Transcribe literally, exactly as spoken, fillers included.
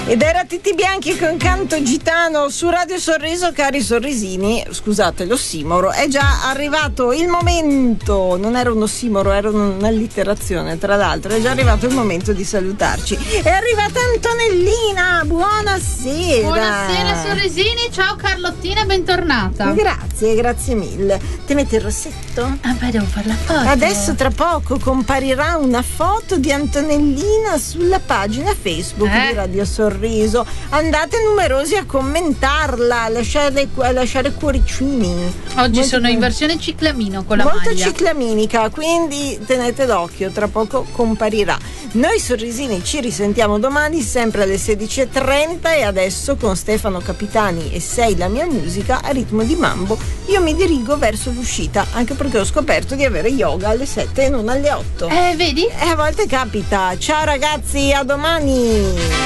Ed era Titti Bianchi con Canto Gitano su Radio Sorriso. Cari sorrisini, scusate l'ossimoro, è già arrivato il momento, non era un ossimoro, era un'allitterazione tra l'altro, è già arrivato il momento di salutarci. È arrivata Antonellina, buonasera. Buonasera sorrisini, ciao Carlottina, bentornata. Grazie, grazie mille. Ti metti il rossetto? Ah beh, devo fare la foto. Adesso tra poco comparirà una foto di Antonellina sulla pagina Facebook eh? di Radio Sorriso. Andate numerosi a commentarla, a lasciare, a lasciare cuoricini. Oggi molto sono in versione ciclamino con la molto maglia. ciclaminica, quindi tenete d'occhio, tra poco comparirà. Noi sorrisini ci risentiamo domani sempre alle sedici e trenta e adesso con Stefano Capitani e Sei la mia musica a ritmo di mambo io mi dirigo verso l'uscita, anche perché ho scoperto di avere yoga alle sette e non alle otto. Eh, vedi? E a volte capita. Ciao ragazzi, a domani.